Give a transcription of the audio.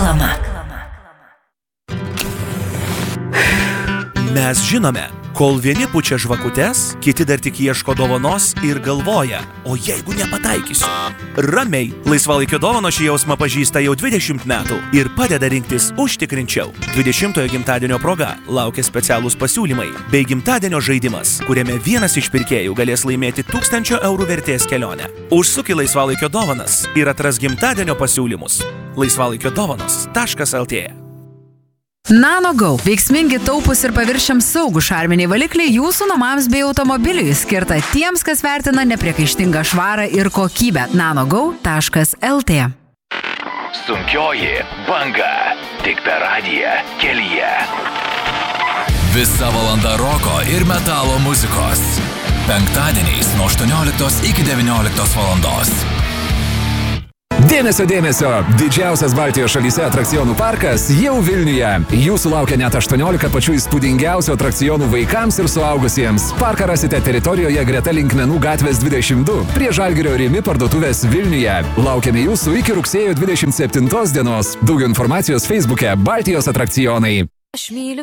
reklama. Mes žinome, kol vieni pučia žvakutes, kiti dar tik ieško dovanos ir galvoja, o jeigu nepataikysiu. Ramiai, laisvalaikio dovano šį jausmą pažįsta jau 20 metų ir padeda rinktis užtikrinčiau. 20-ojo gimtadienio proga laukia specialūs pasiūlymai bei gimtadienio žaidimas, kuriame vienas iš pirkėjų galės laimėti 1000 eurų vertės kelionę. Užsuk į laisvalaikio dovanas ir atras gimtadienio pasiūlymus. laisvalaikio-dovanos.lt. NanoGo – veiksmingi, taupūs ir paviršiams saugų šarminiai valikliai jūsų namams bei automobiliui, skirta tiems, kas vertina nepriekaištingą švarą ir kokybę. nanogo.lt. Sunkioji banga. Tik per radiją kelyje. Visa valanda roko ir metalo muzikos. Penktadieniais nuo 18 iki 19 valandos. Dėmesio, dėmesio! Didžiausias Baltijos šalyse atrakcionų parkas jau Vilniuje. Jūsų laukia net 18 pačių įspūdingiausių atrakcionų vaikams ir suaugusiems. Parką rasite teritorijoje greta Linkmenų gatvės 22, prie Žalgirio Rimi parduotuvės Vilniuje. Laukiame jūsų iki rugsėjo 27 dienos. Daugiau informacijos Facebook'e Baltijos atrakcionai. Aš myliu